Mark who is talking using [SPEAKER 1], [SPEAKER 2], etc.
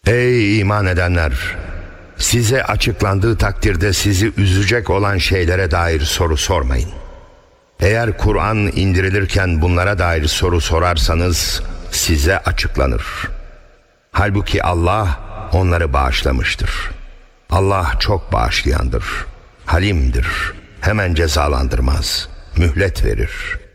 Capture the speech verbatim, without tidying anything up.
[SPEAKER 1] Ey iman edenler! Size açıklandığı takdirde sizi üzecek olan şeylere dair soru sormayın. Eğer Kur'an indirilirken bunlara dair soru sorarsanız size açıklanır. Halbuki Allah onları bağışlamıştır. Allah çok bağışlayandır, halimdir, hemen cezalandırmaz, mühlet verir.